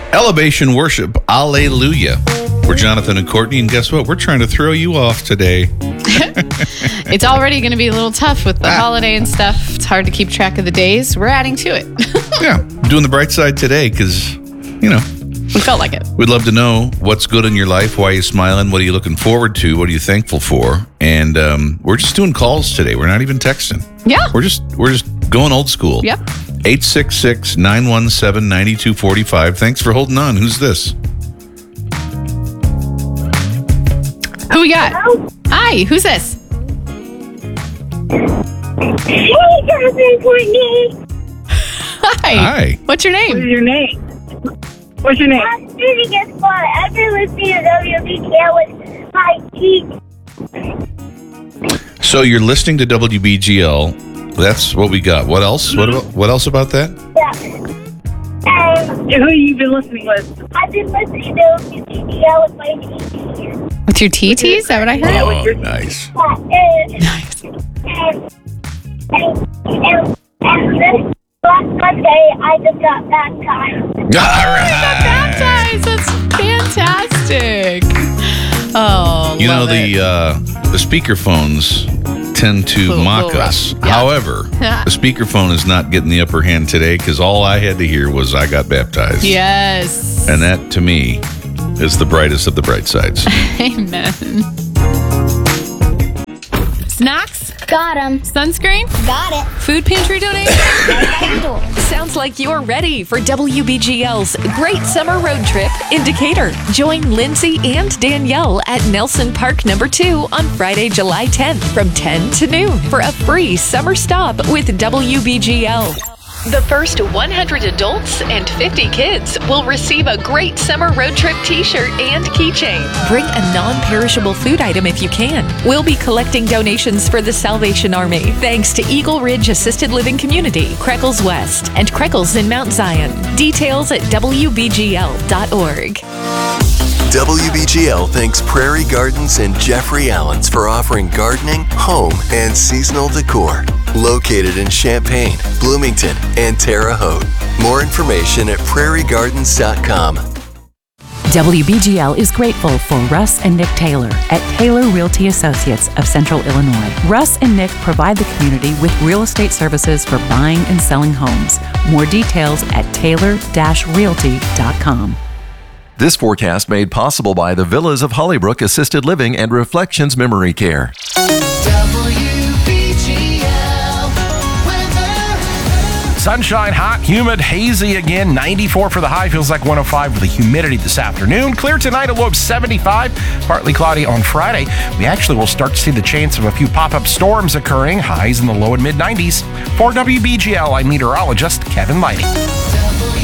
Elevation Worship, Alleluia. We're Jonathan and Courtney, and guess what? We're trying to throw you off today. It's already going to be a little tough with the holiday and stuff. It's hard to keep track of the days. We're adding to it. Yeah, doing the bright side today because, we felt like it. We'd love to know what's good in your life, why are you smiling, what are you looking forward to, what are you thankful for? And we're just doing calls today. We're not even texting. Yeah. We're just going old school. Yep. 866-917-9245. Thanks for holding on. Who's this? Who we got? Hello? Hi, who's this? Hey, Jonathan, Courtney. Hi. What's your name? What's your name? I'm sitting as far. I've been listening to WBGL with my teeth. So you're listening to WBGL. That's what we got. What else? What else about that? Yeah. Who have you been listening with? I've been listening to WBGL with my teeth. With your TTs? Is that what I heard? Oh, nice. Nice. And this last Monday, I just got baptized. All right. Baptized. That's fantastic. Oh, love it. The speakerphones tend to mock us. Yeah. However, the speakerphone is not getting the upper hand today because all I had to hear was I got baptized. Yes. And that, to me, is the brightest of the bright sides. Amen. Snacks? Got him. Sunscreen? Got it. Food pantry donation? Sounds like you're ready for WBGL's Great Summer Road Trip in Decatur. Join Lindsay and Danielle at Nelson Park No. 2 on Friday, July 10th from 10 to noon for a free summer stop with WBGL. The first 100 adults and 50 kids will receive a Great Summer Road Trip t-shirt and keychain. Bring a non-perishable food item if you can. We'll be collecting donations for the Salvation Army, thanks to Eagle Ridge Assisted Living Community, Creckles West, and Creckles in Mount Zion. Details at WBGL.org. WBGL thanks Prairie Gardens and Jeffrey Allen's for offering gardening, home, and seasonal decor. Located in Champaign, Bloomington, and Terre Haute. More information at prairiegardens.com. WBGL is grateful for Russ and Nick Taylor at Taylor Realty Associates of Central Illinois. Russ and Nick provide the community with real estate services for buying and selling homes. More details at taylor-realty.com. This forecast made possible by the Villas of Hollybrook Assisted Living and Reflections Memory Care. Sunshine, hot, humid, hazy again. 94 for the high, feels like 105 with the humidity this afternoon. Clear tonight, a low of 75. Partly cloudy on Friday. We actually will start to see the chance of a few pop-up storms occurring. Highs in the low and mid 90s. For WBGL, I'm meteorologist Kevin Lighty.